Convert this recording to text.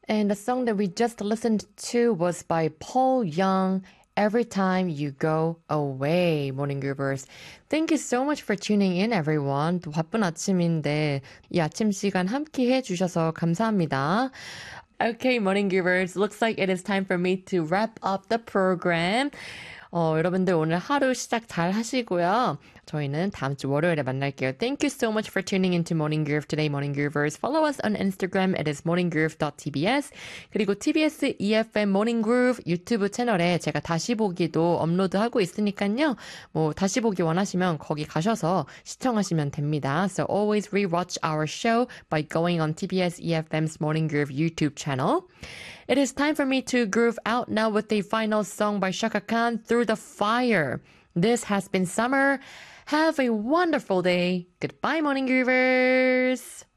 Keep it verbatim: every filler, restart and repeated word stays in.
And the song that we just listened to was by Paul Young, Every Time You Go Away, Morning Groovers. Thank you so much for tuning in, everyone. 또 바쁜 아침인데 이 아침 시간 함께 해주셔서 감사합니다. Okay, Morning Groovers. Looks like it is time for me to wrap up the program. 어, 여러분들 오늘 하루 시작 잘 하시고요. 저희는 다음 주 월요일에 만날게요. Thank you so much for tuning into Morning Groove today, Morning Groovers. Follow us on Instagram. It is morninggroove.tbs. 그리고 티비에스 이에프엠 Morning Groove 유튜브 채널에 제가 다시 보기도 업로드하고 있으니까요. 뭐 다시 보기 원하시면 거기 가셔서 시청하시면 됩니다. So always rewatch our show by going on 티비에스 이에프엠's Morning Groove YouTube channel. It is time for me to groove out now with the final song by Shaka Khan, Through the Fire. This has been Summer. Have a wonderful day. Goodbye, Morning Groovers.